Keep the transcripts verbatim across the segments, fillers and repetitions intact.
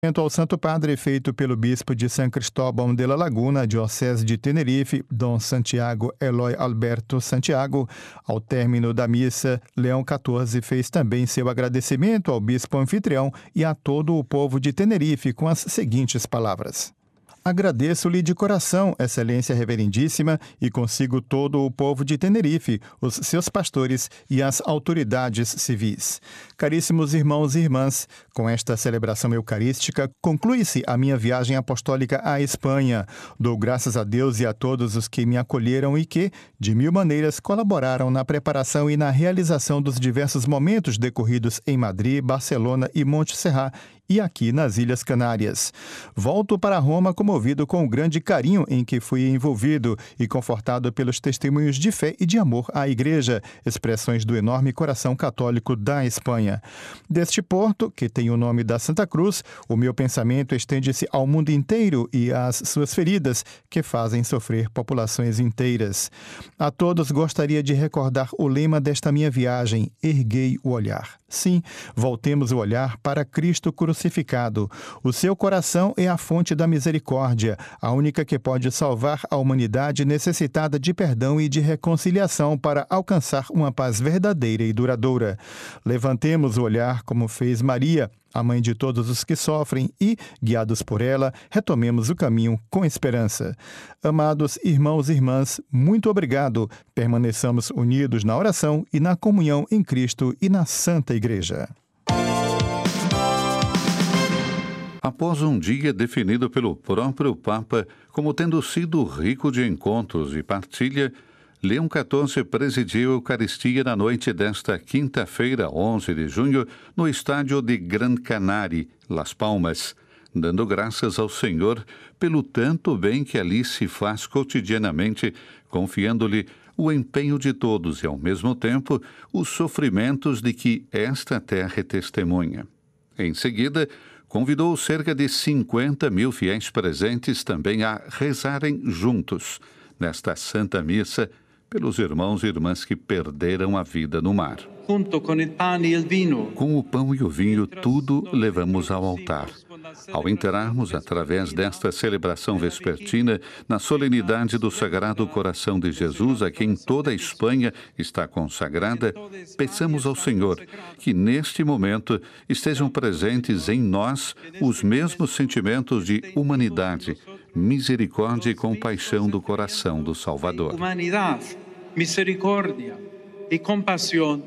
Ao Santo Padre feito pelo Bispo de San Cristóbal de la Laguna, Diocese de Tenerife, Dom Santiago Eloy Alberto Santiago. Ao término da missa, Leão quatorze fez também seu agradecimento ao Bispo anfitrião e a todo o povo de Tenerife com as seguintes palavras: agradeço-lhe de coração, Excelência Reverendíssima, e consigo todo o povo de Tenerife, os seus pastores e as autoridades civis. Caríssimos irmãos e irmãs, com esta celebração eucarística, conclui-se a minha viagem apostólica à Espanha. Dou graças a Deus e a todos os que me acolheram e que, de mil maneiras, colaboraram na preparação e na realização dos diversos momentos decorridos em Madrid, Barcelona e Montserrat, e aqui nas Ilhas Canárias. Volto para Roma comovido com o grande carinho em que fui envolvido e confortado pelos testemunhos de fé e de amor à Igreja, expressões do enorme coração católico da Espanha. Deste porto, que tem o nome da Santa Cruz, o meu pensamento estende-se ao mundo inteiro e às suas feridas, que fazem sofrer populações inteiras. A todos gostaria de recordar o lema desta minha viagem: erguei o olhar. Sim, voltemos o olhar para Cristo crucificado. O seu coração é a fonte da misericórdia, a única que pode salvar a humanidade necessitada de perdão e de reconciliação para alcançar uma paz verdadeira e duradoura. Levantemos o olhar como fez Maria, a mãe de todos os que sofrem, e, guiados por ela, retomemos o caminho com esperança. Amados irmãos e irmãs, muito obrigado. Permaneçamos unidos na oração e na comunhão em Cristo e na Santa Igreja. Após um dia definido pelo próprio Papa como tendo sido rico de encontros e partilha, Leão quatorze presidiu a Eucaristia na noite desta quinta-feira, onze de junho, no estádio de Gran Canari, Las Palmas, dando graças ao Senhor pelo tanto bem que ali se faz cotidianamente, confiando-lhe o empenho de todos e, ao mesmo tempo, os sofrimentos de que esta terra é testemunha. Em seguida, convidou cerca de cinquenta mil fiéis presentes também a rezarem juntos nesta Santa Missa pelos irmãos e irmãs que perderam a vida no mar. Junto com o pão e o vinho. Com o pão e o vinho, tudo levamos ao altar. Ao entrarmos, através desta celebração vespertina, na solenidade do Sagrado Coração de Jesus, a quem toda a Espanha está consagrada, peçamos ao Senhor que, neste momento, estejam presentes em nós os mesmos sentimentos de humanidade, misericórdia e compaixão do coração do Salvador. Humanidade, misericórdia e compaixão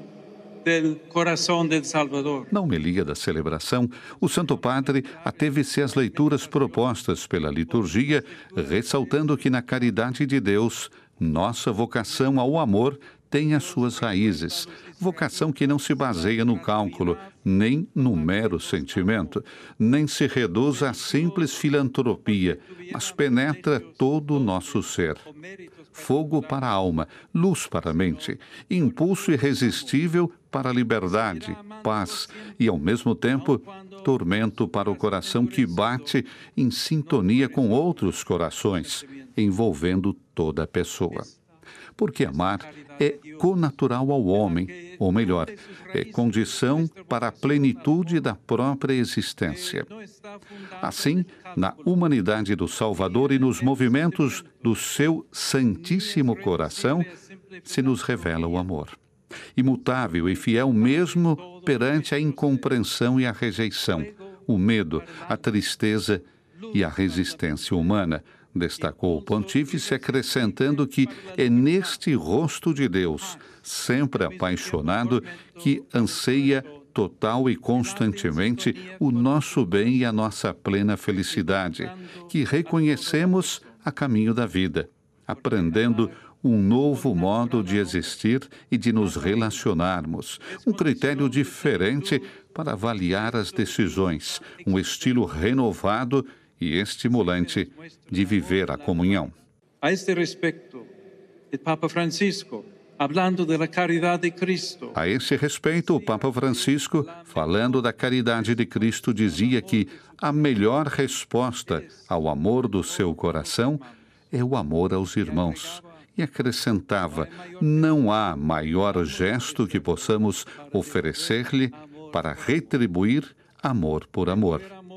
do coração do Salvador. Na homilia da celebração, o Santo Padre ateve-se às leituras propostas pela liturgia, ressaltando que na caridade de Deus, nossa vocação ao amor tem as suas raízes, vocação que não se baseia no cálculo, nem no mero sentimento, nem se reduz à simples filantropia, mas penetra todo o nosso ser. Fogo para a alma, luz para a mente, impulso irresistível para a liberdade, paz e, ao mesmo tempo, tormento para o coração que bate em sintonia com outros corações, envolvendo toda a pessoa. Porque amar é connatural ao homem, ou melhor, é condição para a plenitude da própria existência. Assim, na humanidade do Salvador e nos movimentos do seu Santíssimo Coração, se nos revela o amor. Imutável e fiel mesmo perante a incompreensão e a rejeição, o medo, a tristeza e a resistência humana, destacou o pontífice, acrescentando que é neste rosto de Deus, sempre apaixonado, que anseia total e constantemente o nosso bem e a nossa plena felicidade, que reconhecemos a caminho da vida, aprendendo um novo modo de existir e de nos relacionarmos, um critério diferente para avaliar as decisões, um estilo renovado e estimulante de viver a comunhão. A este respeito, o Papa Francisco, falando da caridade de Cristo. A esse respeito, o Papa Francisco, falando da caridade de Cristo, dizia que a melhor resposta ao amor do seu coração é o amor aos irmãos. E acrescentava, não há maior gesto que possamos oferecer-lhe para retribuir amor por amor.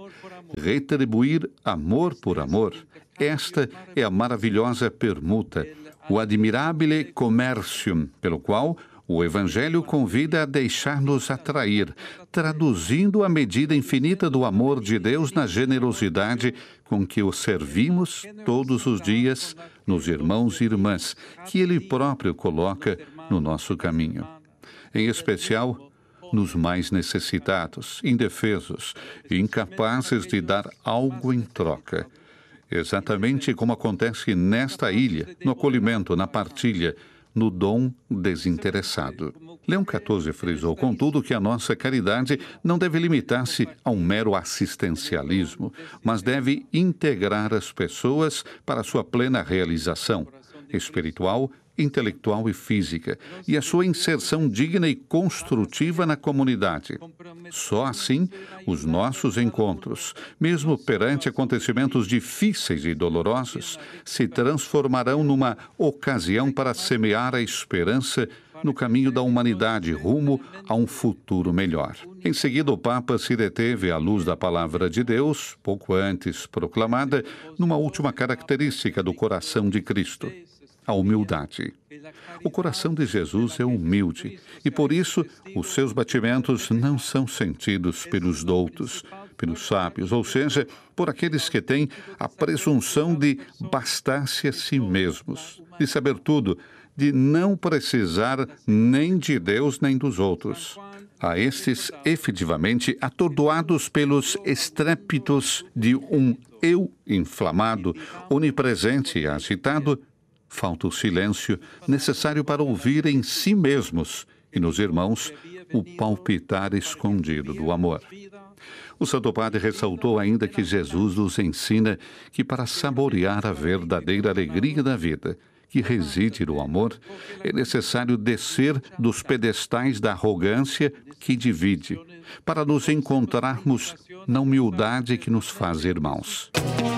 retribuir amor por amor. Esta é a maravilhosa permuta, o admirabile commercium, pelo qual o Evangelho convida a deixar-nos atrair, traduzindo a medida infinita do amor de Deus na generosidade com que o servimos todos os dias nos irmãos e irmãs que Ele próprio coloca no nosso caminho. Em especial, nos mais necessitados, indefesos e incapazes de dar algo em troca. Exatamente como acontece nesta ilha, no acolhimento, na partilha, no dom desinteressado. Leão quatorze frisou, contudo, que a nossa caridade não deve limitar-se a um mero assistencialismo, mas deve integrar as pessoas para sua plena realização espiritual, intelectual e física, e a sua inserção digna e construtiva na comunidade. Só assim, os nossos encontros, mesmo perante acontecimentos difíceis e dolorosos, se transformarão numa ocasião para semear a esperança no caminho da humanidade rumo a um futuro melhor. Em seguida, o Papa se deteve à luz da palavra de Deus, pouco antes proclamada, numa última característica do coração de Cristo: a humildade. O coração de Jesus é humilde e, por isso, os seus batimentos não são sentidos pelos doutos, pelos sábios, ou seja, por aqueles que têm a presunção de bastar-se a si mesmos, de saber tudo, de não precisar nem de Deus nem dos outros. A estes, efetivamente, atordoados pelos estrépitos de um eu inflamado, onipresente e agitado, falta o silêncio necessário para ouvir em si mesmos e nos irmãos o palpitar escondido do amor. O Santo Padre ressaltou ainda que Jesus nos ensina que para saborear a verdadeira alegria da vida, que reside no amor, é necessário descer dos pedestais da arrogância que divide, para nos encontrarmos na humildade que nos faz irmãos.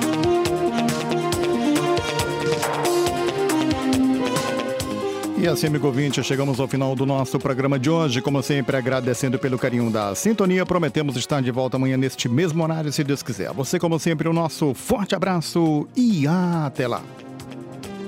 E assim, amigo ouvinte, chegamos ao final do nosso programa de hoje. Como sempre, agradecendo pelo carinho da sintonia. Prometemos estar de volta amanhã neste mesmo horário, se Deus quiser. Você, como sempre, o nosso forte abraço e até lá.